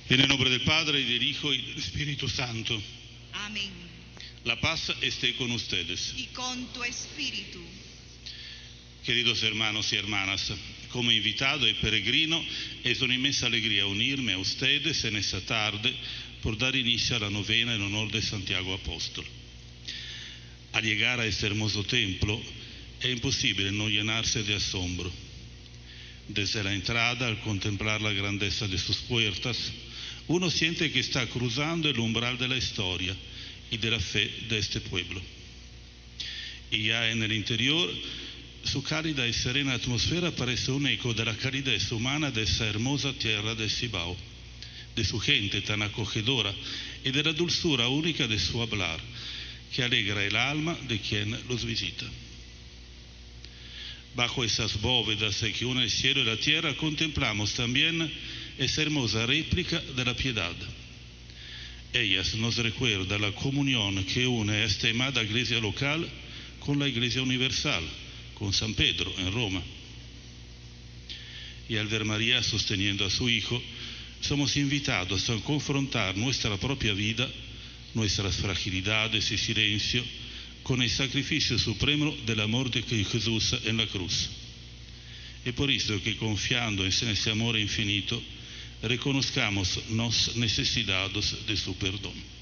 En el nombre del Padre, y del Hijo, y del Espíritu Santo. Amén. La paz esté con ustedes. Y con tu espíritu. Queridos hermanos y hermanas, como invitado y peregrino, es una inmensa alegría unirme a ustedes en esta tarde por dar inicio a la novena en honor de Santiago Apóstol. Al llegar a este hermoso templo, es imposible no llenarse de asombro. Desde la entrada, al contemplar la grandeza de sus puertas, uno siente que está cruzando el umbral de la historia y de la fe de este pueblo. Y ya en el interior, su cálida y serena atmósfera parece un eco de la calidez humana de esa hermosa tierra del Cibao, de su gente tan acogedora y de la dulzura única de su hablar, que alegra el alma de quien los visita. Bajo esas bóvedas que unen el cielo y la tierra, contemplamos también esa hermosa réplica de la piedad. Ellas nos recuerdan la comunión que une esta amada iglesia local con la iglesia universal, con San Pedro en Roma. Y al ver María sosteniendo a su Hijo, somos invitados a confrontar nuestra propia vida, nuestras fragilidades y silencio, con el sacrificio supremo del amor de Jesús en la cruz. Es por eso que, confiando en ese amor infinito, reconozcamos nos necesitados de su perdón.